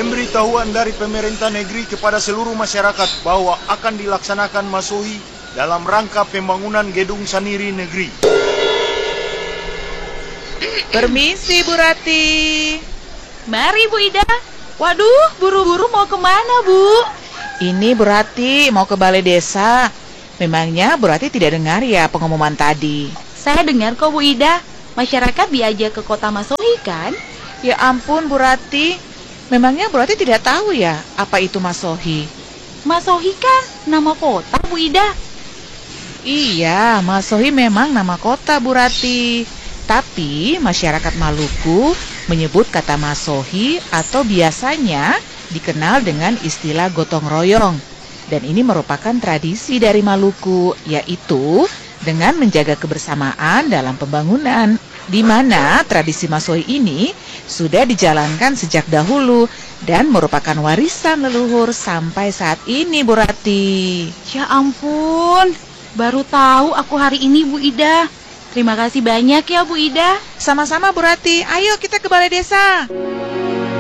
pemberitahuan dari pemerintah negeri kepada seluruh masyarakat bahwa akan dilaksanakan Masohi dalam rangka pembangunan Gedung Saniri Negeri. Permisi Bu Rati. Mari Bu Ida. Waduh, buru-buru mau kemana Bu? Ini Bu Rati mau ke balai desa. Memangnya Bu Rati tidak dengar ya pengumuman tadi? Saya dengar kok Bu Ida, masyarakat diajak ke kota Masohi kan? Ya ampun Bu Rati, memangnya Bu Rati tidak tahu ya apa itu Masohi? Masohi kan nama kota Bu Ida. Iya, Masohi memang nama kota Bu Rati. Tapi masyarakat Maluku menyebut kata Masohi atau biasanya dikenal dengan istilah gotong royong. Dan ini merupakan tradisi dari Maluku, yaitu dengan menjaga kebersamaan dalam pembangunan, di mana tradisi Masohi ini sudah dijalankan sejak dahulu dan merupakan warisan leluhur sampai saat ini Bu Rati. Ya ampun, baru tahu aku hari ini Bu Ida. Terima kasih banyak ya Bu Ida. Sama-sama Bu Rati, ayo kita ke balai desa.